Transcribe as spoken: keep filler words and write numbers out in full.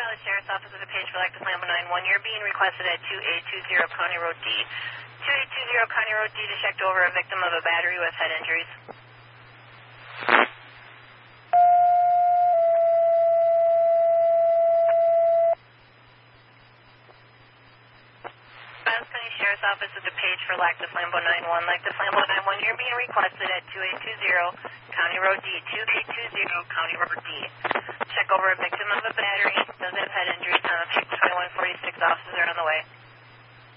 Valley Sheriff's Office with a page for Lactus Lambo nine one. You're being requested at two eight two zero County Road D. two eight two zero County Road D to check over a victim of a battery with head injuries. Adams County Sheriff's Office with a page for Lactus Lambo nine one. Lactus Lambo nine one, you're being requested at two eight two zero County Road D. two eight two zero County Road D. Check over a victim of a battery. Does have head injuries on the twenty-one forty-six. Officers are on the way.